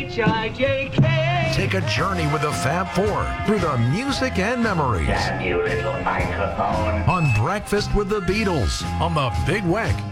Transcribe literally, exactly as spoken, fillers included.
H I J K. Take a journey with the Fab Four through the music and memories Damn you, little microphone. on Breakfast with the Beatles on the Big Weck